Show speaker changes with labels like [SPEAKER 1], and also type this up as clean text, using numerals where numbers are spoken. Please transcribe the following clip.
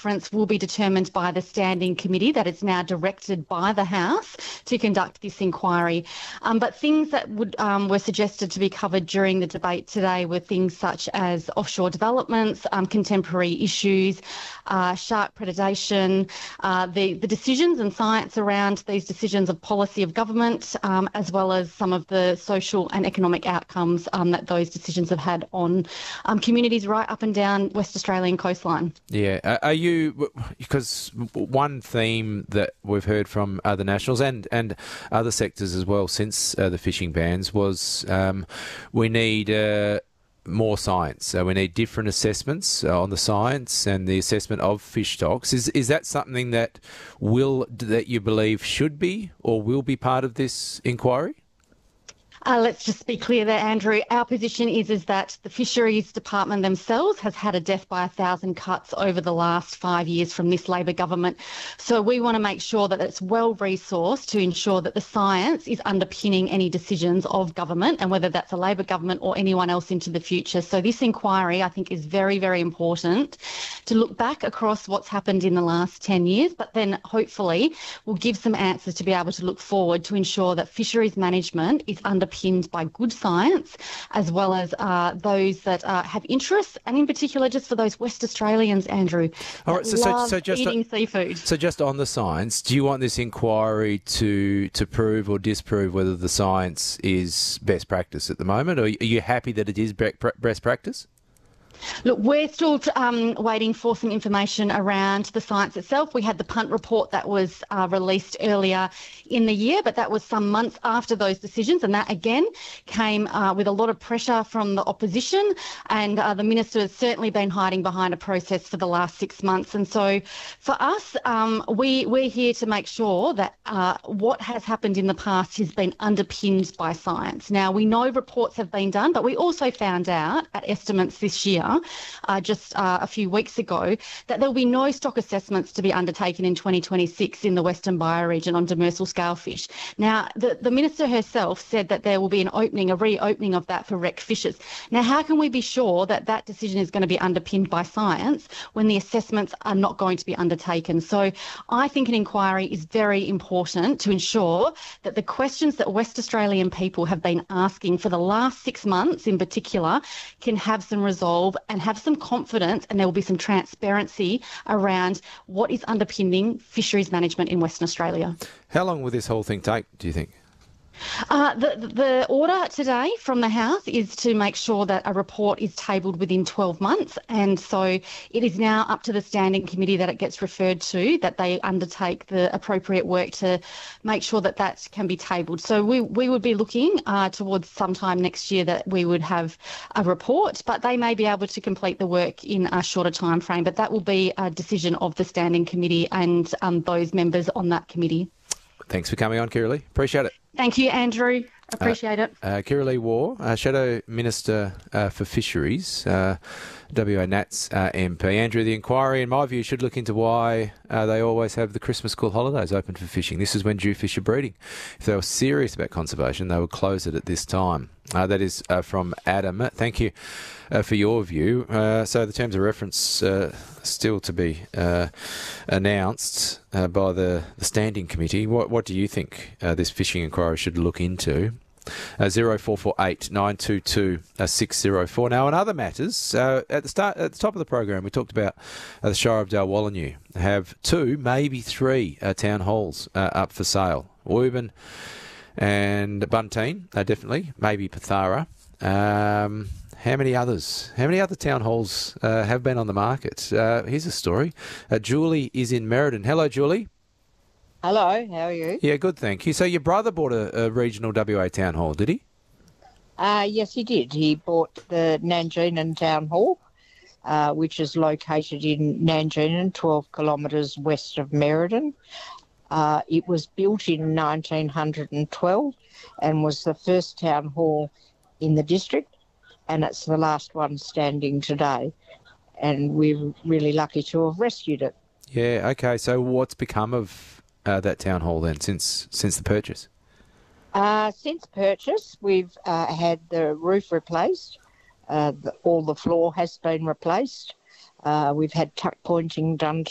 [SPEAKER 1] reference will be determined by the standing committee that is now directed by the House to conduct this inquiry. But things that were suggested to be covered during the debate today were things such as offshore developments, contemporary issues, shark predation, the decisions and science around these decisions of policy of government, as well as some of the social and economic outcomes that those decisions have had on communities right up and down West Australian coastline.
[SPEAKER 2] Yeah. Are you, because one theme that we've heard from other nationals and other sectors as well since the fishing bans was we need more science. We need different assessments on the science and the assessment of fish stocks. Is that something that you believe should be or will be part of this inquiry?
[SPEAKER 1] Let's just be clear there, Andrew. Our position is that the Fisheries Department themselves has had a death by 1,000 cuts over the last 5 years from this Labor government. So we want to make sure that it's well-resourced to ensure that the science is underpinning any decisions of government, and whether that's a Labor government or anyone else into the future. So this inquiry, I think, is very, very important to look back across what's happened in the last 10 years, but then hopefully we'll give some answers to be able to look forward to ensure that fisheries management is underpinned by good science, as well as those that have interests, and in particular just for those West Australians, Andrew,
[SPEAKER 2] all right,
[SPEAKER 1] so just eating seafood.
[SPEAKER 2] So just on the science, do you want this inquiry to prove or disprove whether the science is best practice at the moment, or are you happy that it is best practice?
[SPEAKER 1] Look, we're still waiting for some information around the science itself. We had the punt report that was released earlier in the year, but that was some months after those decisions, and that again came with a lot of pressure from the opposition, and the minister has certainly been hiding behind a process for the last 6 months. And so for us, we're here to make sure that what has happened in the past has been underpinned by science. Now, we know reports have been done, but we also found out at estimates this year, just a few weeks ago, that there will be no stock assessments to be undertaken in 2026 in the Western bioregion on demersal scalefish. Now, the minister herself said that there will be a reopening of that for wreck fishes. Now, how can we be sure that that decision is going to be underpinned by science when the assessments are not going to be undertaken? So I think an inquiry is very important to ensure that the questions that West Australian people have been asking for the last 6 months in particular can have some resolve and have some confidence, and there will be some transparency around what is underpinning fisheries management in Western Australia.
[SPEAKER 2] How long will this whole thing take, do you think?
[SPEAKER 1] The order today from the House is to make sure that a report is tabled within 12 months. And so it is now up to the standing committee that it gets referred to, that they undertake the appropriate work to make sure that that can be tabled. So we would be looking towards sometime next year that we would have a report, but they may be able to complete the work in a shorter time frame. But that will be a decision of the standing committee and those members on that committee.
[SPEAKER 2] Thanks for coming on, Kirralie. Appreciate it.
[SPEAKER 1] Thank you, Andrew. Appreciate it.
[SPEAKER 2] Kirralie Waugh, Shadow Minister for Fisheries, WA Nats MP. Andrew, the inquiry, in my view, should look into why they always have the Christmas school holidays open for fishing. This is when jewfish are breeding. If they were serious about conservation, they would close it at this time. That is from Adam. Thank you for your view. So the terms of reference still to be announced by the standing committee. What do you think this fishing inquiry should look into? 0448 922 604. Now, on other matters, at the top of the program, we talked about the Shire of Dalwallinu have 2, maybe 3 town halls up for sale. Woburn and Bunteen, definitely, maybe Pathara. How many others? How many other town halls have been on the market? Here's a story. Julie is in Merredin. Hello, Julie.
[SPEAKER 3] Hello, how are you?
[SPEAKER 2] Yeah, good, thank you. So your brother bought a regional WA town hall, did he?
[SPEAKER 3] Yes, he did. He bought the Nangeenan Town Hall, which is located in Nangeenan, 12 kilometres west of Merredin. It was built in 1912 and was the first town hall in the district, and it's the last one standing today. And we're really lucky to have rescued it.
[SPEAKER 2] Yeah, okay. So what's become of that town hall then since the purchase?
[SPEAKER 3] Since purchase, we've had the roof replaced. All the floor has been replaced. We've had tuck pointing done